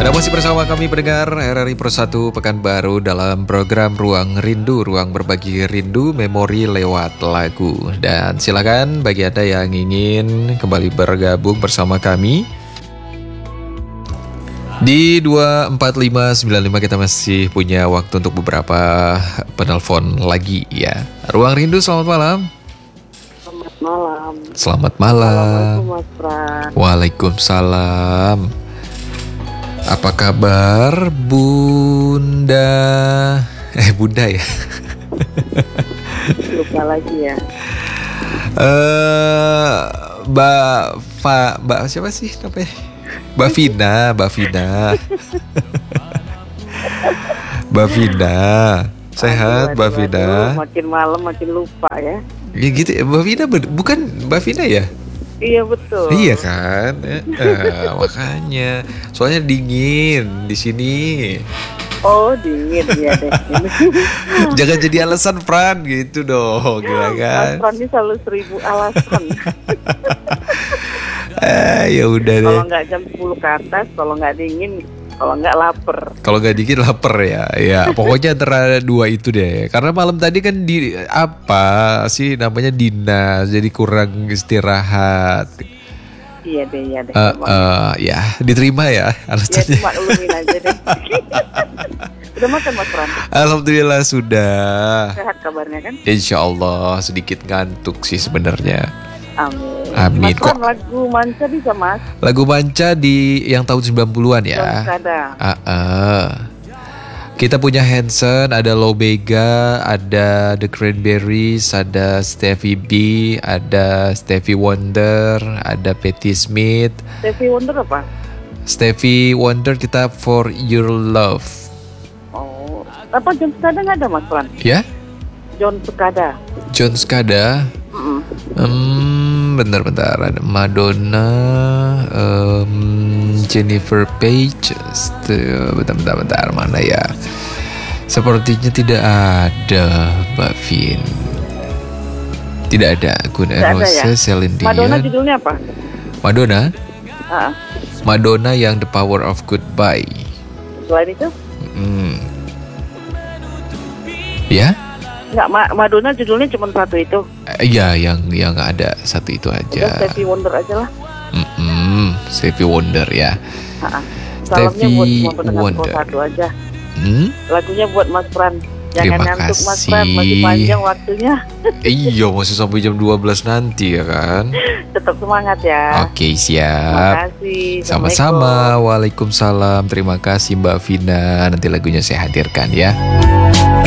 Anda masih bersama kami pendengar RRI Persatu Pekanbaru dalam program Ruang Rindu, ruang berbagi rindu, memori lewat lagu. Dan silakan bagi Anda yang ingin kembali bergabung bersama kami di 24595 kita masih punya waktu untuk beberapa penelpon lagi ya. Ruang Rindu, selamat malam. Selamat malam. Selamat malam. Assalamualaikum Mas Pran. Waalaikumsalam. Apa kabar Bunda? Bunda ya? Lupa lagi ya. Mbak siapa sih namanya? Mbak Vina. Mbak Vina. Sehat Mbak Vina? Makin malam makin lupa ya. Ya gitu, Mbak Vina bukan Mbak Vina ya? Iya betul. Iya kan, makanya. Soalnya dingin di sini. Oh dingin ya deh. Jangan jadi alasan Pran gitu dong, gila kan? Mas Pran ini selalu 1000 alasan. Ya udah deh. Kalau nggak jam 10 ke atas, kalau nggak dingin, kalau nggak lapar. Kalau nggak dingin lapar ya. Ya pokoknya antara dua itu deh. Karena malam tadi kan di apa sih namanya dinas, jadi kurang istirahat. Iya deh. Ya diterima ya alasannya. Ya cuma ulumin aja deh. Udah makan Mas Pran? Alhamdulillah sudah. Sehat kabarnya kan? Insya Allah sedikit ngantuk sih sebenarnya. Amin. Mas Pran, lagu manca bisa Mas? Lagu manca di yang tahun 90-an ya. John Skada. Kita punya Hanson, ada Lobega, ada The Cranberries, ada Stevie B, ada Stevie Wonder, ada Patti Smith. Stevie Wonder apa? Stevie Wonder kita For Your Love. Oh, apa John Skada nggak ada Mas Pran? Ya? John Skada. John Skada. Bentar ada Madonna, Jennifer Page. Bentar mana ya? Sepertinya tidak ada Mbak Vin. Tidak ada. Gun N' Roses, Celine Dion. Madonna judulnya apa? Madonna? Ah. Madonna yang The Power of Goodbye. Selain itu? Ya? Nggak, Madonna judulnya cuma satu itu. Iya, yang ada satu itu aja. Udah Stevie Wonder aja lah. Stevie Wonder ya. Salamnya buat semua pendengar Wonder. satu aja. Lagunya buat Mas Pran. Jangan Terima ngantuk kasih. Mas Pran, masih panjang waktunya. Iya, masih sampai jam 12 nanti ya kan. Tetap semangat ya. Oke, Terima siap. kasih. Sama-sama. Waalaikumsalam. Terima kasih Mbak Vina. Nanti lagunya saya hadirkan ya.